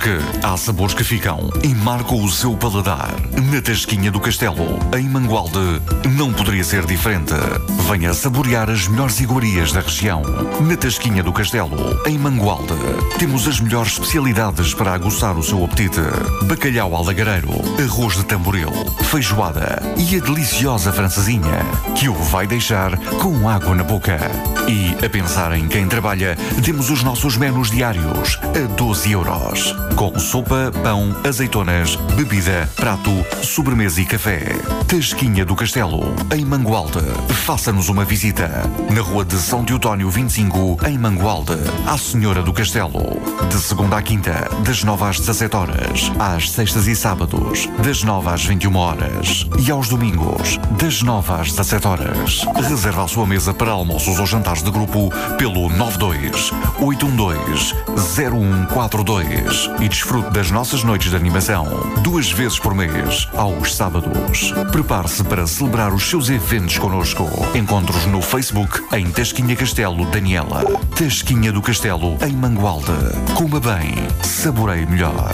Porque há sabores que ficam e marcam o seu paladar. Na Tasquinha do Castelo, em Mangualde, não poderia ser diferente. Venha saborear as melhores iguarias da região. Na Tasquinha do Castelo, em Mangualde, temos as melhores especialidades para aguçar o seu apetite. Bacalhau alagareiro, arroz de tamboril, feijoada e a deliciosa francesinha, que o vai deixar com água na boca. E, a pensar em quem trabalha, temos os nossos menus diários a 12 euros. Com sopa, pão, azeitonas, bebida, prato, sobremesa e café. Tasquinha do Castelo, em Mangualde. Faça-nos uma visita. Na rua de São Teotónio 25, em Mangualde. À Senhora do Castelo. De segunda à quinta, das 9 às 17 horas. Às sextas e sábados, das 9 às 21 horas. E aos domingos, das 9 às 17 horas. Reserva a sua mesa para almoços ou jantares de grupo pelo 92-812-0142 e desfrute das nossas noites de animação 2 vezes por mês, aos sábados. Prepare-se para celebrar os seus eventos connosco. Encontre-os no Facebook em Tasquinha Castelo Daniela. Tasquinha do Castelo em Mangualde. Coma bem, saboreie melhor.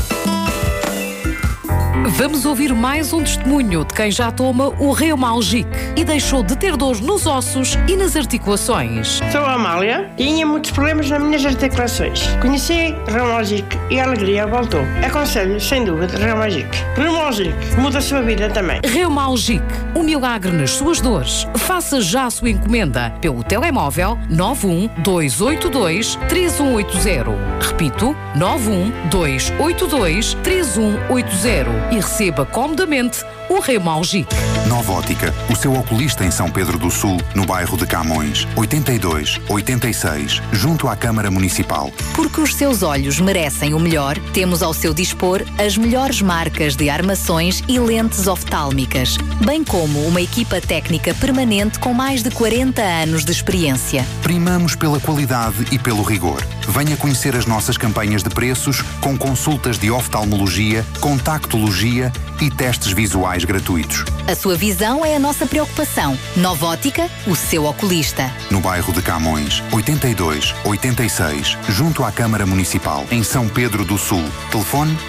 Vamos ouvir mais um testemunho de quem já toma o Reumalgic e deixou de ter dores nos ossos e nas articulações. Sou a Amália, tinha muitos problemas nas minhas articulações. Conheci Reumalgic e a alegria voltou. Aconselho, sem dúvida, Reumalgic. Reumalgic muda a sua vida também. Reumalgic, o milagre nas suas dores. Faça já a sua encomenda pelo telemóvel 912823180. Repito, 912823180 e receba comodamente o Reumalgic. Nova Ótica, o seu oculista em São Pedro do Sul, no bairro de Camões, 82-86, junto à Câmara Municipal. Porque os seus olhos merecem o melhor, temos ao seu dispor as melhores marcas de armações e lentes oftálmicas, bem como uma equipa técnica permanente com mais de 40 anos de experiência. Primamos pela qualidade e pelo rigor. Venha conhecer as nossas campanhas de preços com consultas de oftalmologia, contactologia e testes visuais gratuitos. A sua visão é a nossa preocupação. Nova Ótica, o seu oculista. No bairro de Camões, 82-86, junto à Câmara Municipal, em São Pedro do Sul. Telefone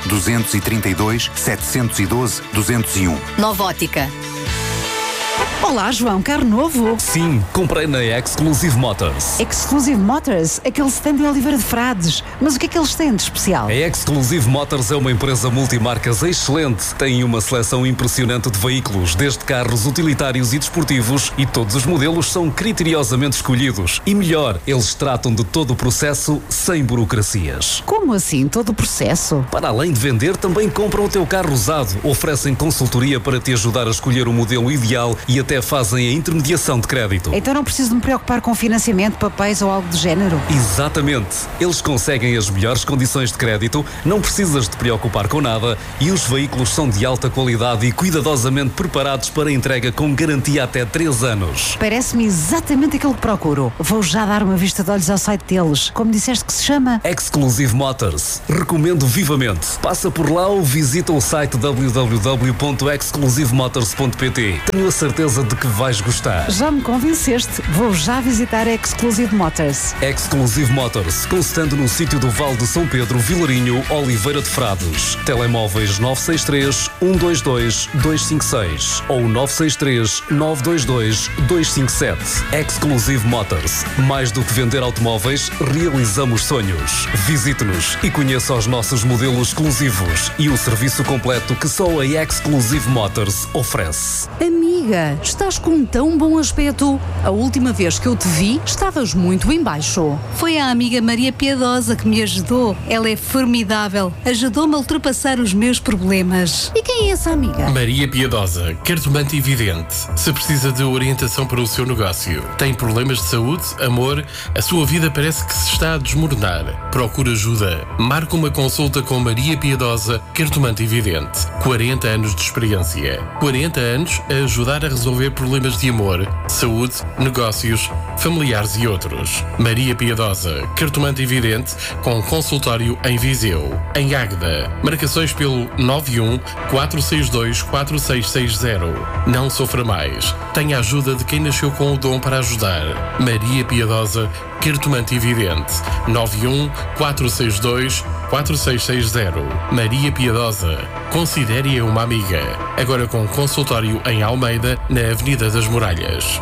232-712-201. Nova Ótica. Olá, João, carro novo? Sim, comprei na Exclusive Motors. Exclusive Motors? Aquele stand em Oliveira de Frades. Mas o que é que eles têm de especial? A Exclusive Motors é uma empresa multimarcas excelente. Tem uma seleção impressionante de veículos, desde carros utilitários e desportivos, e todos os modelos são criteriosamente escolhidos. E melhor, eles tratam de todo o processo sem burocracias. Como assim, todo o processo? Para além de vender, também compram o teu carro usado, oferecem consultoria para te ajudar a escolher o modelo ideal e até fazem a intermediação de crédito. Então não preciso de me preocupar com financiamento, papéis ou algo do género? Exatamente. Eles conseguem as melhores condições de crédito, não precisas de te preocupar com nada e os veículos são de alta qualidade e cuidadosamente preparados para entrega com garantia até 3 anos. Parece-me exatamente aquilo que procuro. Vou já dar uma vista de olhos ao site deles. Como disseste que se chama? Exclusive Motors. Recomendo vivamente. Passa por lá ou visita o site www.exclusivemotors.pt. Tenho a certeza de que vais gostar. Já me convenceste. Vou já visitar a Exclusive Motors. Exclusive Motors, constando no sítio do Vale de São Pedro, Vilarinho, Oliveira de Frades. Telemóveis 963-122-256 ou 963-922-257. Exclusive Motors. Mais do que vender automóveis, realizamos sonhos. Visite-nos e conheça os nossos modelos exclusivos e o serviço completo que só a Exclusive Motors oferece. Amiga, estás com tão bom aspecto. A última vez que eu te vi, estavas muito em baixo. Foi a amiga Maria Piedosa que me ajudou. Ela é formidável. Ajudou-me a ultrapassar os meus problemas. E quem é essa amiga? Maria Piedosa, cartomante e vidente. Se precisa de orientação para o seu negócio, tem problemas de saúde, amor, a sua vida parece que se está a desmoronar. Procura ajuda. Marca uma consulta com Maria Piedosa, cartomante e vidente. 40 anos de experiência. 40 anos a ajudar a resolver problemas de amor, saúde, negócios, familiares e outros. Maria Piedosa, cartomante e vidente, com consultório em Viseu. Em Águeda, marcações pelo 91-462-4660. Não sofra mais. Tenha a ajuda de quem nasceu com o dom para ajudar. Maria Piedosa, Cartomante Evidente. 91 462 4660. Maria Piedosa. Considere-a uma amiga. Agora com consultório em Almeida, na Avenida das Muralhas.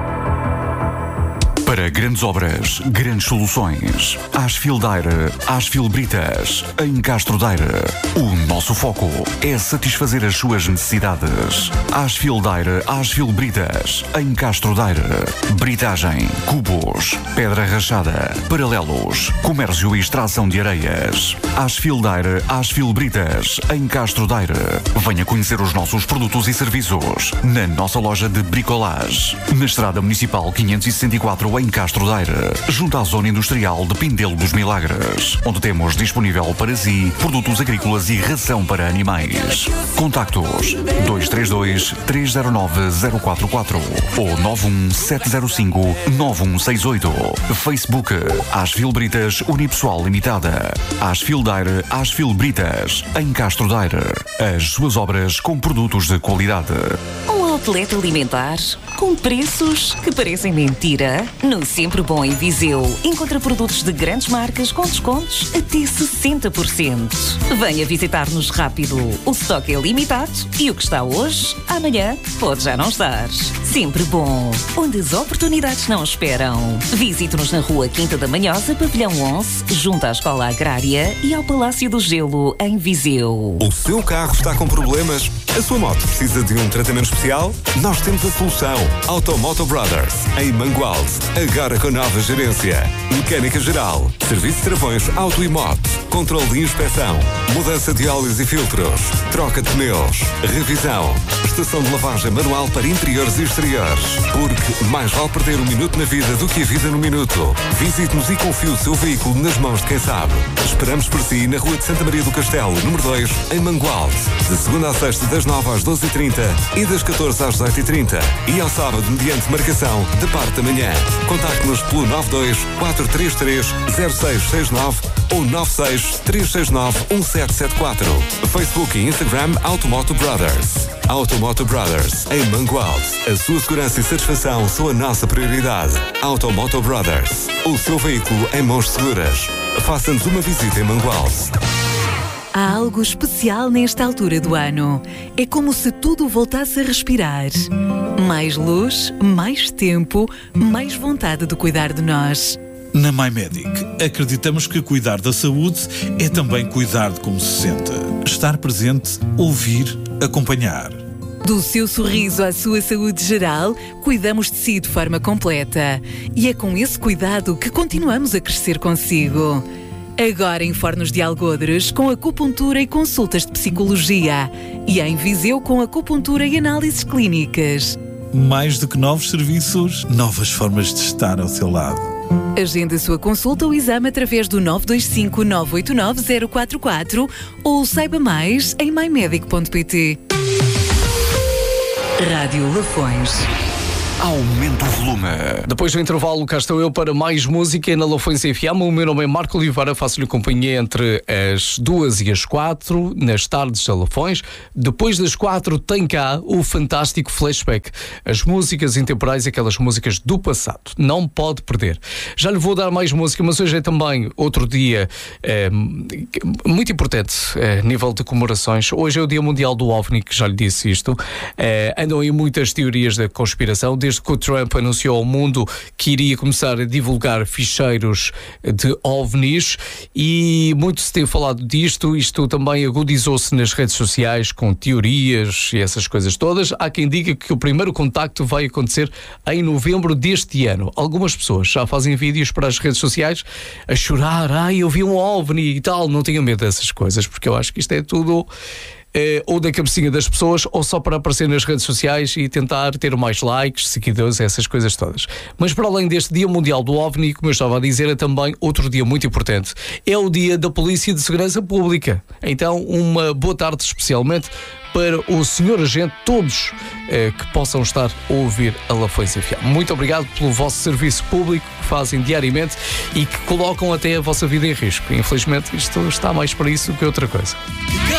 Para grandes obras, grandes soluções. Asfil Daire, Asfil Britas, em Castro Daire. O nosso foco é satisfazer as suas necessidades. Asfil Daire, Asfil Britas, em Castro Daire. Britagem, cubos, pedra rachada, paralelos, comércio e extração de areias. Asfil Daire, Asfil Britas, em Castro Daire. Venha conhecer os nossos produtos e serviços na nossa loja de bricolage, na Estrada Municipal 564 em Castro Daire, junto à Zona Industrial de Pindelo dos Milagres, onde temos disponível para si produtos agrícolas e ração para animais. Contactos 232 309 044 ou 91 705 9168. Facebook Asfil Britas Unipessoal Limitada. Asfil Daire, Asfil Britas, em Castro Daire. As suas obras com produtos de qualidade. Um outlet alimentar com preços que parecem mentira. No Sempre Bom em Viseu, encontra produtos de grandes marcas com descontos até 60%. Venha visitar-nos rápido. O estoque é limitado e o que está hoje, amanhã pode já não estar. Sempre Bom, onde as oportunidades não esperam. Visite-nos na Rua Quinta da Manhosa, Pavilhão 11, junto à Escola Agrária e ao Palácio do Gelo, em Viseu. O seu carro está com problemas? A sua moto precisa de um tratamento especial? Nós temos a solução. Automoto Brothers, em Mangualde. Agora com nova gerência. Mecânica geral, serviço de travões auto e moto, controle de inspeção, mudança de óleos e filtros, troca de pneus, revisão, estação de lavagem manual para interiores e exteriores. Porque mais vale perder um minuto na vida do que a vida no minuto. Visite-nos e confie o seu veículo nas mãos de quem sabe. Esperamos por si na Rua de Santa Maria do Castelo, número 2, em Mangualde. De segunda a sexta, das 9 às 12h30 e das 14 às 18h30. E ao sábado, mediante marcação, de parte da manhã. Contacte-nos pelo 92 433 0669 ou 96 369 1774. Facebook e Instagram Automoto Brothers. Automoto Brothers, em Mangualde. A sua segurança e satisfação são a nossa prioridade. Automoto Brothers, o seu veículo em mãos seguras. Faça-nos uma visita em Mangualde. Há algo especial nesta altura do ano. É como se tudo voltasse a respirar. Mais luz, mais tempo, mais vontade de cuidar de nós. Na MyMedic, acreditamos que cuidar da saúde é também cuidar de como se sente. Estar presente, ouvir, acompanhar. Do seu sorriso à sua saúde geral, cuidamos de si de forma completa. E é com esse cuidado que continuamos a crescer consigo. Agora em Fornos de Algodres, com acupuntura e consultas de psicologia. E em Viseu, com acupuntura e análises clínicas. Mais do que novos serviços, novas formas de estar ao seu lado. Agende a sua consulta ou exame através do 925 989 044 ou saiba mais em mymedic.pt. Rádio Lafões. Aumenta o volume. Depois do intervalo, cá estou eu para mais música na Lafões FM. O meu nome é Marco Oliveira, faço-lhe companhia entre as 2 e as 4, nas tardes da Lafões. Depois das 4 tem cá o fantástico Flashback. As músicas intemporais, aquelas músicas do passado. Não pode perder. Já lhe vou dar mais música, mas hoje é também outro dia muito importante a nível de comemorações. Hoje é o Dia Mundial do OVNI, que já lhe disse isto. Andam aí muitas teorias da conspiração. Desde que o Trump anunciou ao mundo que iria começar a divulgar ficheiros de OVNIs e muito se tem falado disto, isto também agudizou-se nas redes sociais com teorias e essas coisas todas. Há quem diga que o primeiro contacto vai acontecer em novembro deste ano. Algumas pessoas já fazem vídeos para as redes sociais a chorar, eu vi um OVNI e tal. Não tenham medo dessas coisas, porque eu acho que isto é tudo... ou da cabecinha das pessoas, ou só para aparecer nas redes sociais e tentar ter mais likes, seguidores, essas coisas todas. Mas para além deste Dia Mundial do OVNI, como eu estava a dizer, é também outro dia muito importante. É o Dia da Polícia de Segurança Pública. Então, uma boa tarde especialmente para o Sr. Agente, todos que possam estar a ouvir a Lafões FM. Muito obrigado pelo vosso serviço público que fazem diariamente e que colocam até a vossa vida em risco. Infelizmente, isto está mais para isso do que outra coisa.